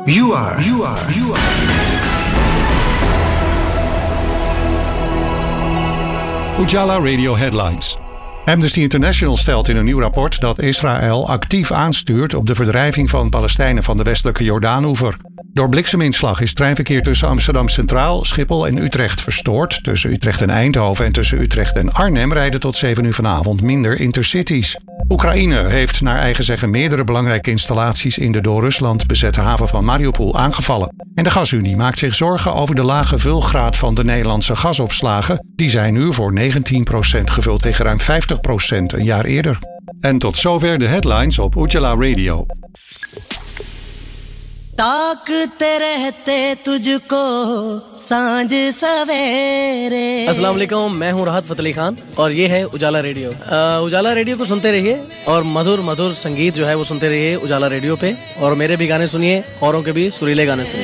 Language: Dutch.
You are. Ujala Radio Headlines. Amnesty International stelt in een nieuw rapport dat Israël actief aanstuurt op de verdrijving van Palestijnen van de westelijke Jordaanoever. Door blikseminslag is treinverkeer tussen Amsterdam Centraal, Schiphol en Utrecht verstoord. Tussen Utrecht en Eindhoven en tussen Utrecht en Arnhem rijden tot 7 uur vanavond minder intercities. Oekraïne heeft naar eigen zeggen meerdere belangrijke installaties in de door Rusland bezette haven van Mariupol aangevallen. En de Gasunie maakt zich zorgen over de lage vulgraad van de Nederlandse gasopslagen. Die zijn nu voor 19% gevuld tegen ruim 50% een jaar eerder. En tot zover de headlines op Ujala Radio. ताकते रहते तुझको सांझ सवेरे। अस्सलाम वालेकुम, मैं हूँ राहत फतेह अली खान और ये है उजाला रेडियो। उजाला रेडियो को सुनते रहिए और मधुर मधुर संगीत जो है वो सुनते रहिए उजाला रेडियो पे। और मेरे भी गाने सुनिए, औरों के भी सुरीले गाने सुनिए।